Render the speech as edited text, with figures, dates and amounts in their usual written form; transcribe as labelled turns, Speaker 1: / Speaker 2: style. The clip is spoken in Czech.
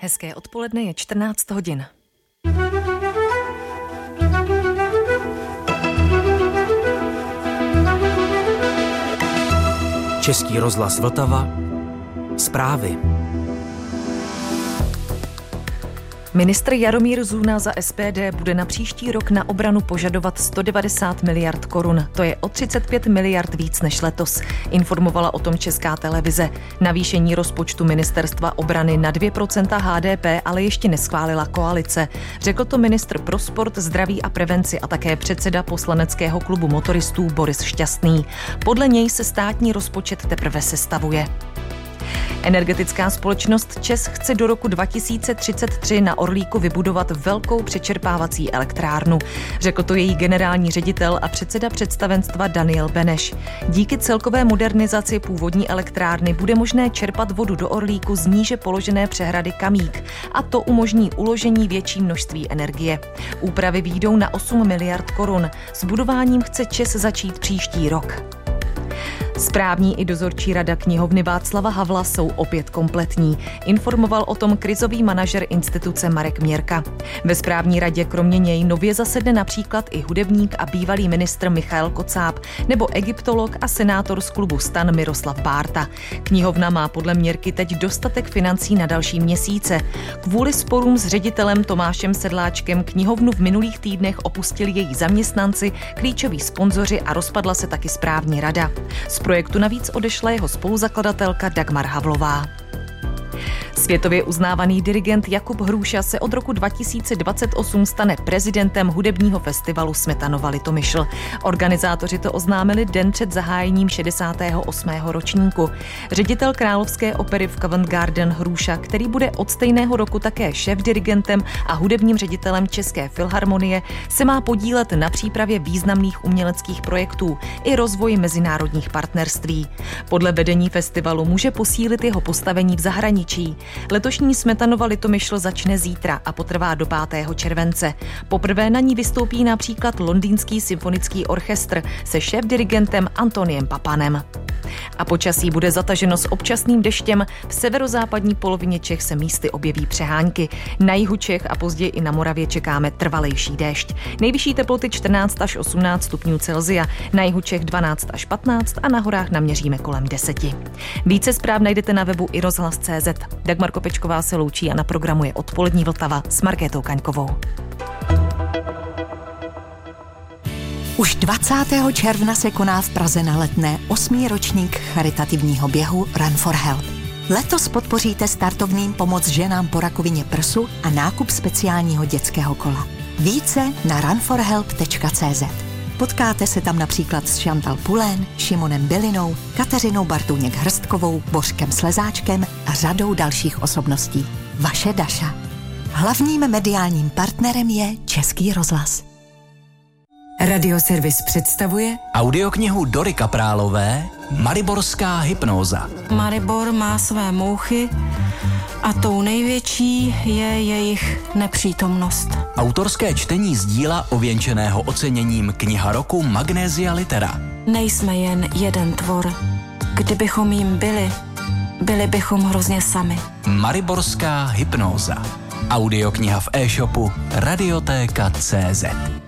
Speaker 1: Hezké odpoledne, je 14 hodin.
Speaker 2: Český rozhlas Vltava. Zprávy.
Speaker 1: Ministr Jaromír Zuna za SPD bude na příští rok na obranu požadovat 190 miliard korun. To je o 35 miliard víc než letos, informovala o tom Česká televize. Navýšení rozpočtu Ministerstva obrany na 2% HDP ale ještě neschválila koalice. Řekl to ministr pro sport, zdraví a prevenci a také předseda poslaneckého klubu motoristů Boris Šťastný. Podle něj se státní rozpočet teprve sestavuje. Energetická společnost ČEZ chce do roku 2033 na Orlíku vybudovat velkou přečerpávací elektrárnu. Řekl to její generální ředitel a předseda představenstva Daniel Beneš. Díky celkové modernizaci původní elektrárny bude možné čerpat vodu do Orlíku z níže položené přehrady Kamík a to umožní uložení větší množství energie. Úpravy výjdou na 8 miliard korun. S budováním chce ČEZ začít příští rok. Správní i dozorčí rada knihovny Václava Havla jsou opět kompletní. Informoval o tom krizový manažer instituce Marek Měrka. Ve správní radě kromě něj nově zasedne například i hudebník a bývalý ministr Michael Kocáb nebo egyptolog a senátor z klubu STAN Miroslav Bárta. Knihovna má podle Měrky teď dostatek financí na další měsíce. Kvůli sporům s ředitelem Tomášem Sedláčkem knihovnu v minulých týdnech opustili její zaměstnanci, klíčoví sponzoři a rozpadla se taky správní rada. Z projektu navíc odešla jeho spoluzakladatelka Dagmar Havlová. Světově uznávaný dirigent Jakub Hrůša se od roku 2028 stane prezidentem hudebního festivalu Smetanova Litomyšl. Organizátoři to oznámili den před zahájením 68. ročníku. Ředitel Královské opery v Covent Garden Hrůša, který bude od stejného roku také šéfdirigentem a hudebním ředitelem České filharmonie, se má podílet na přípravě významných uměleckých projektů i rozvoji mezinárodních partnerství. Podle vedení festivalu může posílit jeho postavení v zahraničí. Letošní Smetanova Litomyšl začne zítra a potrvá do 5. července. Poprvé na ní vystoupí například Londýnský symfonický orchestr se šéfdirigentem Antoniem Papanem. A počasí bude zataženo s občasným deštěm. V severozápadní polovině Čech se místy objeví přehánky. Na jihu Čech a později i na Moravě čekáme trvalejší déšť. Nejvyšší teploty 14 až 18 stupňů Celsia, na jihu Čech 12 až 15 a na horách naměříme kolem 10. Více zpráv najdete na webu iRozhlas.cz. Dagmar Kopečková se loučí a na programu je Odpolední Vltava s Markétou Kaňkovou.
Speaker 3: Už 20. června se koná v Praze na Letné 8. ročník charitativního běhu Run for Help. Letos podpoříte startovným pomoc ženám po rakovině prsu a nákup speciálního dětského kola. Více na runforhelp.cz. Potkáte se tam například s Chantal Poulain, Šimonem Bilinou, Kateřinou Bartůněk-Hrstkovou, Bořkem Slezáčkem a řadou dalších osobností. Vaše Daša. Hlavním mediálním partnerem je Český rozhlas.
Speaker 4: Radioservis představuje
Speaker 2: Audioknihu Dory Kaprálové Mariborská hypnóza.
Speaker 5: Maribor má své mouchy a tou největší je jejich nepřítomnost.
Speaker 2: Autorské čtení z díla ověnčeného oceněním Kniha roku Magnesia Litera.
Speaker 5: Nejsme jen jeden tvor. Kdybychom jim byli bychom hrozně sami.
Speaker 2: Mariborská hypnóza. Audiokniha v e-shopu Radiotéka.cz.